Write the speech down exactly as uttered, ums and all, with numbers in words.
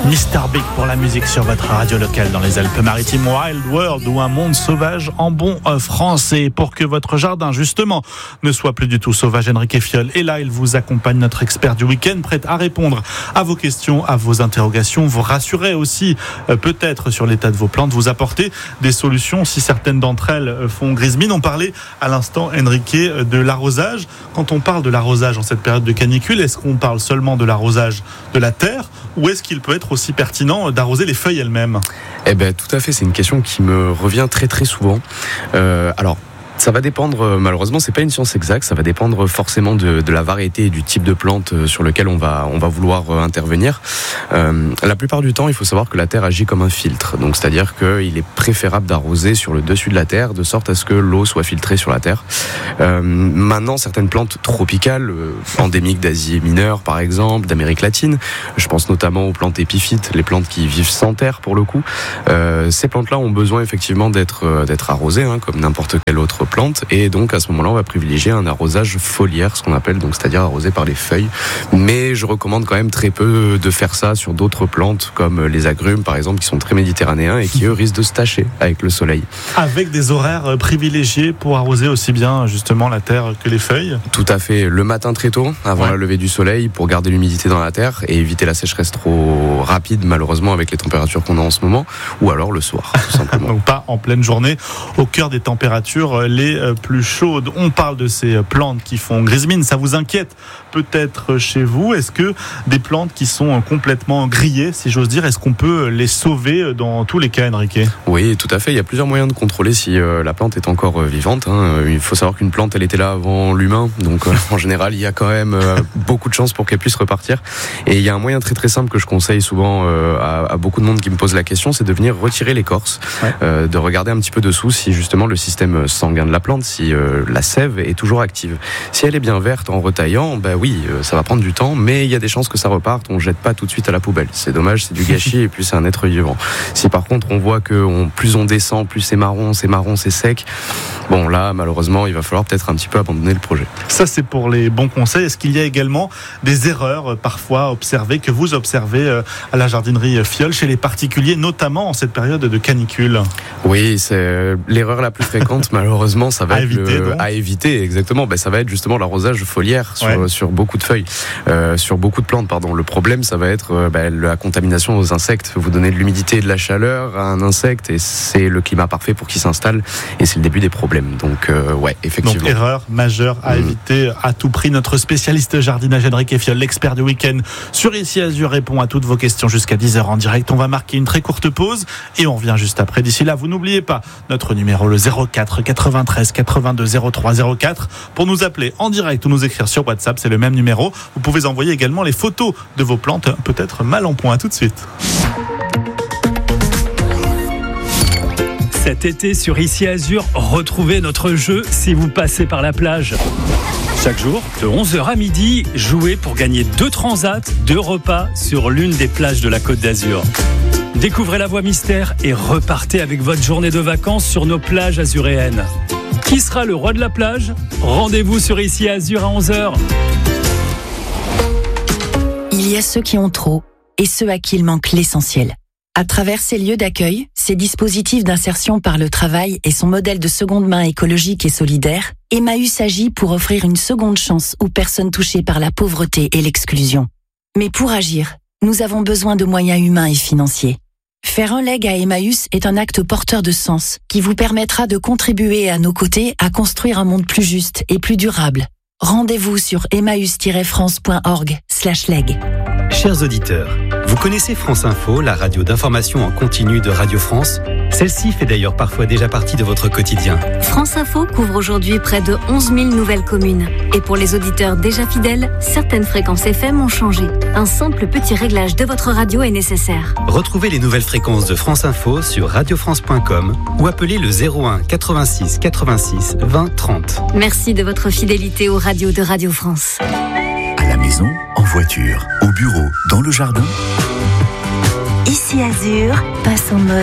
Mister Big pour la musique sur votre radio locale dans les Alpes-Maritimes. Wild World ou un monde sauvage en bon français. Pour que votre jardin, justement, ne soit plus du tout sauvage, Enrique Fiol est là. Il vous accompagne, notre expert du week-end, prêt à répondre à vos questions, à vos interrogations, vous rassurer aussi euh, peut-être sur l'état de vos plantes, vous apporter des solutions si certaines d'entre elles font grise mine. On parlait à l'instant, Enrique, de l'arrosage. Quand on parle de l'arrosage en cette période de canicule, est-ce qu'on parle seulement de l'arrosage de la terre ou est-ce qu'il peut être aussi pertinent d'arroser les feuilles elles-mêmes ? Eh bien, tout à fait, c'est une question qui me revient très très souvent. Euh, alors, ça va dépendre, malheureusement, c'est pas une science exacte, ça va dépendre forcément de, de la variété et du type de plante sur lequel on va, on va vouloir intervenir. Euh, la plupart du temps, il faut savoir que la terre agit comme un filtre, donc c'est-à-dire qu'il est préférable d'arroser sur le dessus de la terre, de sorte à ce que l'eau soit filtrée sur la terre. Euh, maintenant, certaines plantes tropicales, euh, endémiques d'Asie mineure par exemple, d'Amérique latine, je pense notamment aux plantes épiphytes, les plantes qui vivent sans terre pour le coup, euh, ces plantes-là ont besoin effectivement d'être, euh, d'être arrosées, hein, comme n'importe quelle autre plante, et donc à ce moment-là on va privilégier un arrosage foliaire, ce qu'on appelle, donc c'est-à-dire arrosé par les feuilles, mais je recommande quand même très peu de faire ça sur d'autres plantes comme les agrumes par exemple, qui sont très méditerranéens et qui eux risquent de se tacher avec le soleil. Avec des horaires privilégiés pour arroser aussi bien justement la terre que les feuilles. Tout à fait, le matin très tôt avant ouais. la levée du soleil pour garder l'humidité dans la terre et éviter la sécheresse trop rapide malheureusement avec les températures qu'on a en ce moment, ou alors le soir tout simplement. Donc pas en pleine journée au cœur des températures les plus chaudes. On parle de ces plantes qui font grise mine, ça vous inquiète peut-être chez vous? Est-ce que des plantes qui sont complètement grillées, si j'ose dire, est-ce qu'on peut les sauver dans tous les cas, Enrique? Oui, tout à fait, il y a plusieurs moyens de contrôler si euh, la plante est encore euh, vivante, hein. Il faut savoir qu'une plante, elle était là avant l'humain, donc euh, en général, il y a quand même euh, beaucoup de chances pour qu'elle puisse repartir. Et il y a un moyen très très simple que je conseille souvent euh, à, à beaucoup de monde qui me pose la question, c'est de venir retirer l'écorce, ouais. euh, de regarder un petit peu dessous si justement le système sanguin de la plante, si euh, la sève est toujours active. Si elle est bien verte en retaillant, bah oui, euh, ça va prendre du temps, mais il y a des chances que ça reparte. On jette pas tout de suite à la poubelle. C'est dommage, c'est du gâchis et puis c'est un être vivant. Si par contre on voit que on, plus on descend, plus c'est marron, c'est marron, c'est sec, bon là malheureusement il va falloir peut-être un petit peu abandonner le projet. Ça c'est pour les bons conseils. Est-ce qu'il y a également des erreurs euh, parfois observées, que vous observez euh, à la jardinerie Fiol chez les particuliers, notamment en cette période de canicule? Oui, c'est l'erreur la plus fréquente malheureusement, ça va à être éviter, le, à éviter exactement. Ben, ça va être justement l'arrosage foliaire sur, ouais. sur beaucoup de feuilles, euh, sur beaucoup de plantes. Pardon. Le problème, ça va être euh, ben, la contamination aux insectes. Vous donnez de l'humidité et de la chaleur à un insecte et c'est le climat parfait pour qu'il s'installe et c'est le début des problèmes. Donc, euh, ouais, effectivement. Donc, erreur majeure à mmh. éviter à tout prix. Notre spécialiste jardinage Enrique Fiol, l'expert du week-end sur Ici Azur, répond à toutes vos questions jusqu'à dix heures en direct. On va marquer une très courte pause et on revient juste après. D'ici là, vous n'oubliez pas notre numéro, le zéro quatre quatre-vingt-treize quatre-vingt-deux zéro trois zéro quatre, pour nous appeler en direct ou nous écrire sur WhatsApp, c'est le même numéro. Vous pouvez envoyer également les photos de vos plantes, peut-être mal en point. À tout de suite. Cet été sur Ici Azur, retrouvez notre jeu si vous passez par la plage. Chaque jour, de onze heures à midi, jouez pour gagner deux transats, deux repas sur l'une des plages de la Côte d'Azur. Découvrez la voie mystère et repartez avec votre journée de vacances sur nos plages azuréennes. Qui sera le roi de la plage? Rendez-vous sur Ici Azur à onze heures. Il y a ceux qui ont trop et ceux à qui il manque l'essentiel. À travers ces lieux d'accueil, ces dispositifs d'insertion par le travail et son modèle de seconde main écologique et solidaire, Emmaüs agit pour offrir une seconde chance aux personnes touchées par la pauvreté et l'exclusion. Mais pour agir, nous avons besoin de moyens humains et financiers. Faire un leg à Emmaüs est un acte porteur de sens qui vous permettra de contribuer à nos côtés à construire un monde plus juste et plus durable. Rendez-vous sur emmaüs-france.org slash leg. Chers auditeurs, vous connaissez France Info, la radio d'information en continu de Radio France? Celle-ci fait d'ailleurs parfois déjà partie de votre quotidien. France Info couvre aujourd'hui près de onze mille nouvelles communes. Et pour les auditeurs déjà fidèles, certaines fréquences F M ont changé. Un simple petit réglage de votre radio est nécessaire. Retrouvez les nouvelles fréquences de France Info sur radio france point com ou appelez le zéro un quatre-vingt-six quatre-vingt-six vingt trente. Merci de votre fidélité aux radios de Radio France. À la maison, en voiture, au bureau, dans le jardin. Ici Azur passe en mode